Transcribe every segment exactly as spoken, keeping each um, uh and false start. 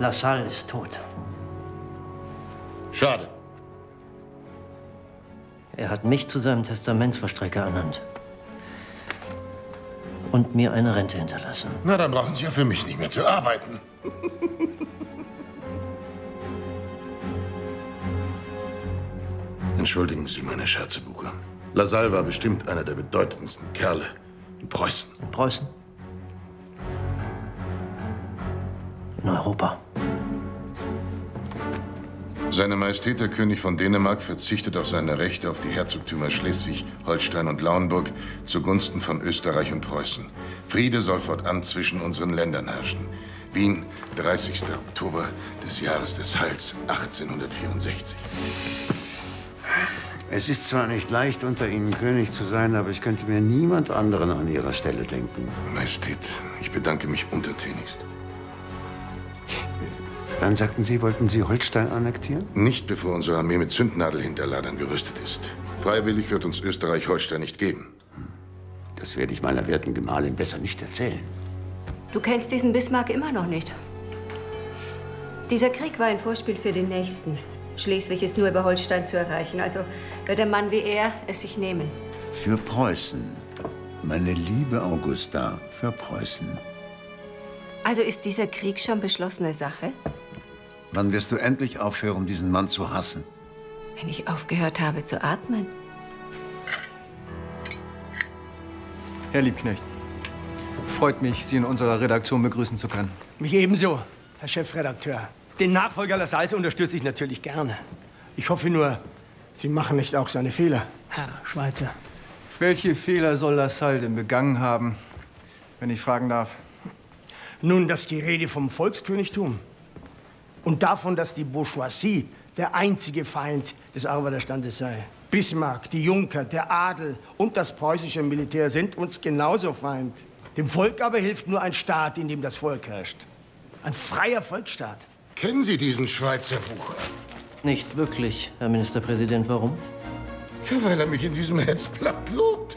Lassalle ist tot. Schade. Er hat mich zu seinem Testamentsvollstrecker ernannt. Und mir eine Rente hinterlassen. Na, dann brauchen Sie ja für mich nicht mehr zu arbeiten. Entschuldigen Sie meine Scherze, Bucher. Lassalle war bestimmt einer der bedeutendsten Kerle in Preußen. In Preußen? In Europa. Seine Majestät, der König von Dänemark, verzichtet auf seine Rechte auf die Herzogtümer Schleswig, Holstein und Lauenburg zugunsten von Österreich und Preußen. Friede soll fortan zwischen unseren Ländern herrschen. Wien, dreißigster Oktober des Jahres des Heils, achtzehnhundertvierundsechzig. Es ist zwar nicht leicht, unter Ihnen König zu sein, aber ich könnte mir niemand anderen an Ihrer Stelle denken. Majestät, ich bedanke mich untertänigst. Dann sagten Sie, wollten Sie Holstein annektieren? Nicht, bevor unsere Armee mit Zündnadelhinterladern gerüstet ist. Freiwillig wird uns Österreich-Holstein nicht geben. Das werde ich meiner werten Gemahlin besser nicht erzählen. Du kennst diesen Bismarck immer noch nicht. Dieser Krieg war ein Vorspiel für den nächsten. Schleswig ist nur über Holstein zu erreichen, also wird ein Mann wie er es sich nehmen. Für Preußen, meine liebe Augusta, für Preußen. Also ist dieser Krieg schon beschlossene Sache? Wann wirst du endlich aufhören, diesen Mann zu hassen? Wenn ich aufgehört habe zu atmen. Herr Liebknecht, freut mich, Sie in unserer Redaktion begrüßen zu können. Mich ebenso, Herr Chefredakteur. Den Nachfolger Lassalles unterstütze ich natürlich gerne. Ich hoffe nur, Sie machen nicht auch seine Fehler, Herr Schweitzer. Welche Fehler soll Lassalle denn begangen haben, wenn ich fragen darf? Nun, dass die Rede vom Volkskönigtum und davon, dass die Bourgeoisie der einzige Feind des Arbeiterstandes sei. Bismarck, die Junker, der Adel und das preußische Militär sind uns genauso Feind. Dem Volk aber hilft nur ein Staat, in dem das Volk herrscht. Ein freier Volksstaat. Kennen Sie diesen Schweizer Bucher? Nicht wirklich, Herr Ministerpräsident. Warum? Ja, weil er mich in diesem Hetzblatt lobt.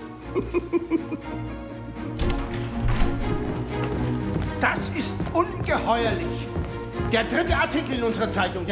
Das ist ungeheuerlich. Der dritte Artikel in unserer Zeitung.